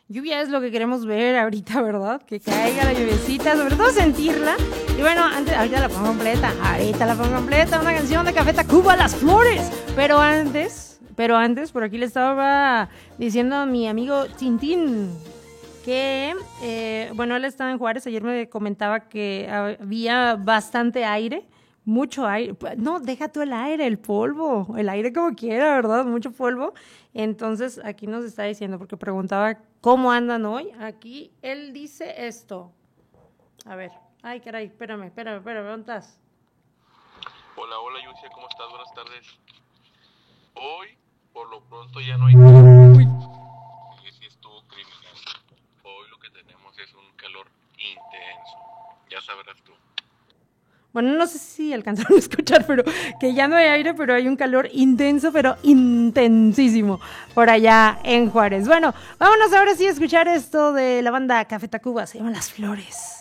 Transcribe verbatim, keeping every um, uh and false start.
Lluvia es lo que queremos ver ahorita, ¿verdad? Que caiga la lluviecita, sobre todo sentirla. Y bueno, antes, ahorita la pongo completa, ahorita la pongo completa, una canción de Café Tacuba, Las Flores. Pero antes, pero antes, por aquí le estaba diciendo a mi amigo Tintín que, eh, bueno, él estaba en Juárez, ayer me comentaba que había bastante aire, mucho aire, no, deja tú el aire, el polvo, el aire como quiera, ¿verdad? Mucho polvo. Entonces aquí nos está diciendo, porque preguntaba cómo andan hoy, aquí él dice esto, a ver, ay caray, espérame, espérame, espérame, ¿dónde estás? Hola, hola Yucia, ¿cómo estás? Buenas tardes. Hoy, por lo pronto, ya no hay calor. Y sí estuvo criminal. Hoy lo que tenemos es un calor intenso. Ya sabrás tú. Bueno, no sé si alcanzaron a escuchar, pero que ya no hay aire, pero hay un calor intenso, pero intensísimo por allá en Juárez. Bueno, vámonos ahora sí a escuchar esto de la banda Café Tacuba, se llama Las Flores.